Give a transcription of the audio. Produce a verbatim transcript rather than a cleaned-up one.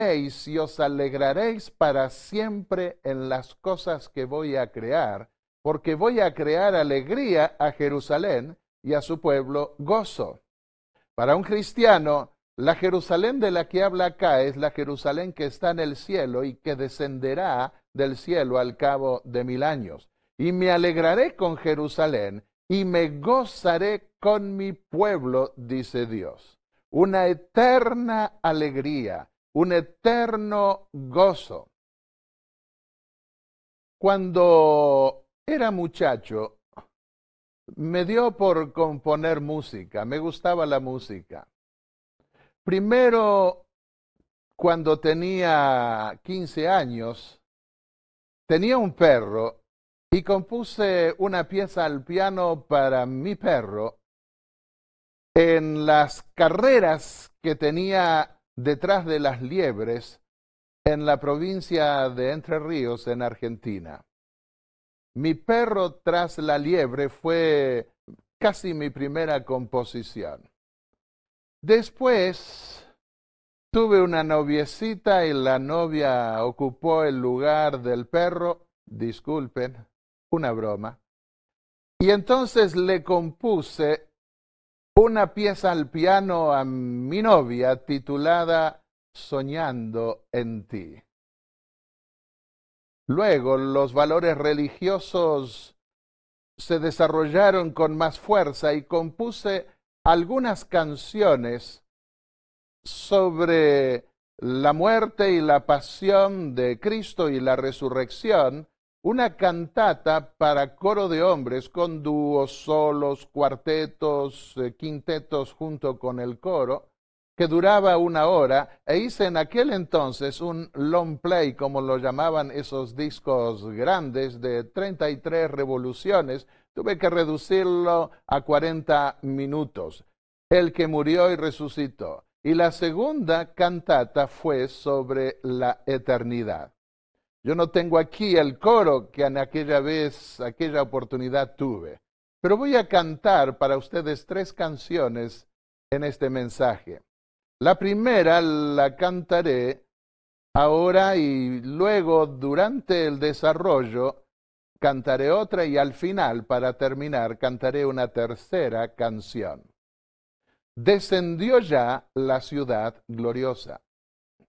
y os alegraréis para siempre en las cosas que voy a crear, porque voy a crear alegría a Jerusalén y a su pueblo gozo. Para un cristiano, la Jerusalén de la que habla acá es la Jerusalén que está en el cielo y que descenderá del cielo al cabo de mil años. Y me alegraré con Jerusalén y me gozaré con mi pueblo, dice Dios. Una eterna alegría, un eterno gozo. Cuando era muchacho, me dio por componer música, me gustaba la música. Primero, cuando tenía quince años, tenía un perro y compuse una pieza al piano para mi perro en las carreras que tenía detrás de las liebres en la provincia de Entre Ríos, en Argentina. Mi perro tras la liebre fue casi mi primera composición. Después tuve una noviecita y la novia ocupó el lugar del perro, disculpen, una broma. Y entonces le compuse una pieza al piano a mi novia titulada Soñando en ti. Luego los valores religiosos se desarrollaron con más fuerza y compuse algunas canciones sobre la muerte y la pasión de Cristo y la resurrección, una cantata para coro de hombres con dúos, solos, cuartetos, eh, quintetos junto con el coro, que duraba una hora, e hice en aquel entonces un long play, como lo llamaban esos discos grandes, de treinta y tres revoluciones. Tuve que reducirlo a cuarenta minutos. El que murió y resucitó. Y la segunda cantata fue sobre la eternidad. Yo no tengo aquí el coro que en aquella vez, aquella oportunidad tuve, pero voy a cantar para ustedes tres canciones en este mensaje. La primera la cantaré ahora y luego durante el desarrollo cantaré otra y al final, para terminar, cantaré una tercera canción. Descendió ya la ciudad gloriosa.